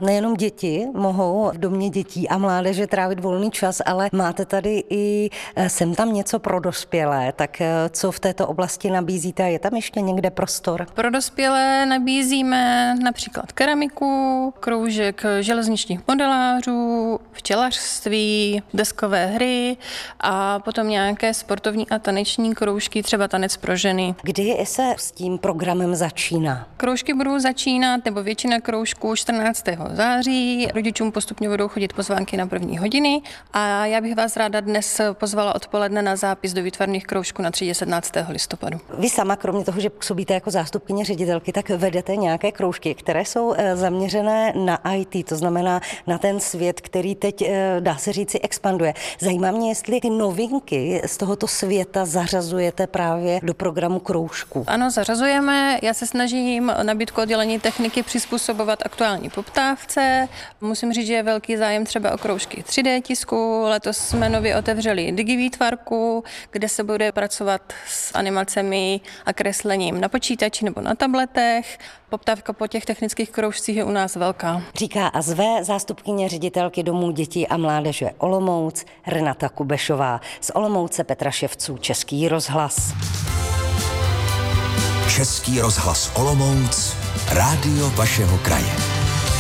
nejenom děti mohou v domě dětí a mládeže trávit volný čas, ale máte tady i sem tam něco pro dospělé. Tak co v této oblasti nabízíte? Je tam ještě někde prostor? Pro dospělé nabízíme například keramiku, kroužek železničních modelářů, včelařství, deskové hry a potom nějaké sportovní a taneční kroužky, třeba tanec pro ženy. Kdy se s tím programem začíná? Kroužky budou začínat, nebo většina kroužků 14. září. Rodičům postupně budou chodit pozvánky na první hodiny a já bych vás ráda dnes pozvala odpoledne na zápis do výtvarných kroužků na třídě 17. listopadu. Vy sama, kromě toho, že působíte jako zástupkyně ředitelky, tak vedete nějaké kroužky, které jsou zaměřené na IT, to znamená na ten svět, který teď, dá se říci, expanduje. Zajímá mě, jestli ty novinky z tohoto světa zařazujete právě do programu kroužků. Ano, zařazujeme. Já se snažím nabídku oddělení techniky přizpůsobovat aktuální poptávce. Musím říct, že je velký zájem třeba o kroužky 3D tisku. Letos jsme nově otevřeli digivýtvarku, kde se bude pracovat s animacemi a kreslením na počítači nebo na tabletech. Poptávka po těch technických kroužcích je u nás velká. Říká a zve zástupkyně ředitelky domů dětí a mládeže Olomouc Renata Kubešová. Z Olomouce Petra Ševců, Český rozhlas. Český rozhlas Olomouc, rádio vašeho kraje.